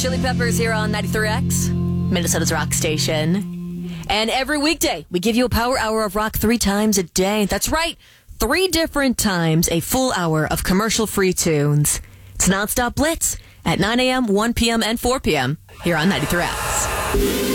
Chili Peppers here on 93X, Minnesota's rock station. And every weekday, we give you a power hour of rock 3 times a day. That's right, 3 different times, a full hour of commercial-free tunes. It's Nonstop Blitz at 9 a.m., 1 p.m., and 4 p.m. here on 93X.